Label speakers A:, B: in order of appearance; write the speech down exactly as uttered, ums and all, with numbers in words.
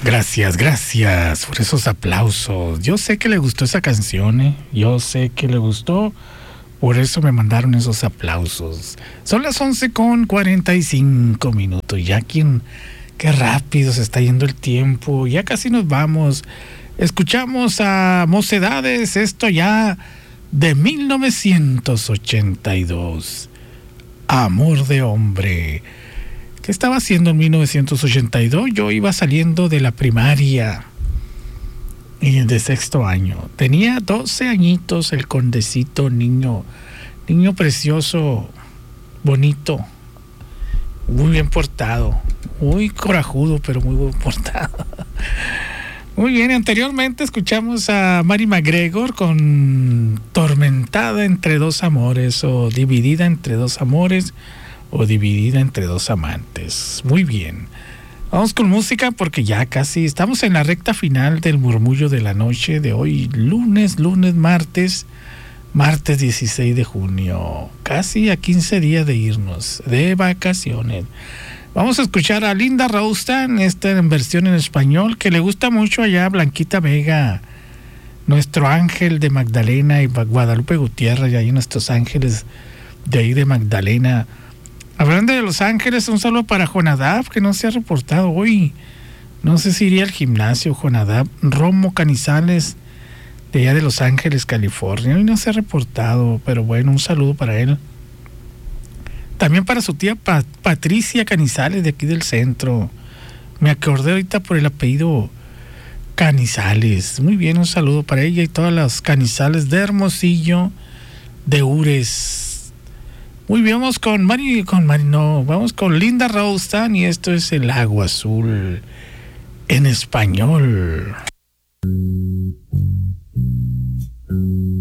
A: Gracias, gracias por esos aplausos. Yo sé que le gustó esa canción, ¿eh? Yo sé que le gustó, por eso me mandaron esos aplausos. Son las once con cuarenta y cinco minutos. Ya quien, qué rápido se está yendo el tiempo. Ya casi nos vamos. Escuchamos a Mocedades, esto ya de mil novecientos ochenta y dos. Amor de hombre. ¿Qué estaba haciendo en mil novecientos ochenta y dos? Yo iba saliendo de la primaria y de sexto año. Tenía doce añitos, el condecito, niño, niño precioso, bonito, muy bien portado, muy corajudo, pero muy bien portado. Muy bien, anteriormente escuchamos a Mary McGregor con Tormentada entre dos amores o Dividida entre dos amores o Dividida entre dos amantes. Muy bien. Vamos con música porque ya casi estamos en la recta final del murmullo de la noche de hoy, lunes, lunes, martes, martes dieciséis de junio. Casi a quince días de irnos de vacaciones. Vamos a escuchar a Linda Ronstadt, esta en versión en español, que le gusta mucho allá a Blanquita Vega, nuestro ángel de Magdalena, y Guadalupe Gutiérrez, y ahí nuestros ángeles de ahí de Magdalena. Hablando de Los Ángeles, un saludo para Jonadab, que no se ha reportado hoy. No sé si iría al gimnasio, Jonadab. Romo Canizales, de allá de Los Ángeles, California. Hoy no se ha reportado, pero bueno, un saludo para él. También para su tía Pat- Patricia Canizales, de aquí del centro. Me acordé ahorita por el apellido Canizales. Muy bien, un saludo para ella y todas las Canizales de Hermosillo, de Ures. Muy bien, vamos con Mari, con Mari, no, vamos con Linda Ronstadt y esto es El Agua Azul en español.